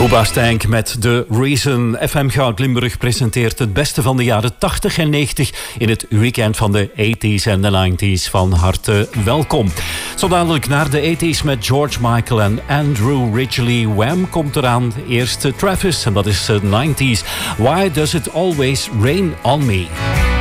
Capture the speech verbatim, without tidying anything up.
Booba Stank met The Reason. F M Goud Limburg presenteert het beste van de jaren tachtig en negentig in het weekend van de tachtiger en de negentiger. Van harte welkom. Zo dadelijk naar de tachtiger met George Michael en Andrew Ridgeley. Wham komt eraan. Eerst Travis en dat is de negentiger. Why Does It Always Rain On Me?